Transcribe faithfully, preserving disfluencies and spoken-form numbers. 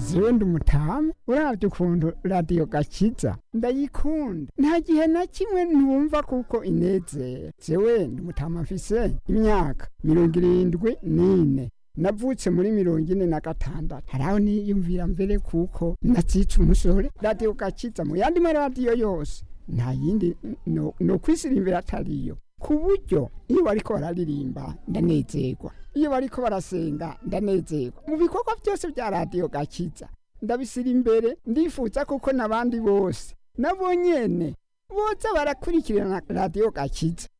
jewe ndi umutama uravye ukuntu radiyo gakiza ndayikunda nta gihe na kimwe ntumva kuko inezera. Jewe ndi umutama mfise imyaka mirongo irindwi n'ine, navutse muri mirongo ine na gatandatu. Haraho niyumvira mbere kuko nazica umusore. Radiyo gakiza mu yandi maradiyo yose nta yindi no, no kwisirimbira atariyo, ku buryo iyo bariko bararirimba ndanezerwa, iyo bariko barasenga ndanezerwa, mu bikorwa byose bya radiyo gakiza ndabisira imbere. Ndifuza kuko nabandi bose nabo nyene boza barakurikirana radiyo gakiza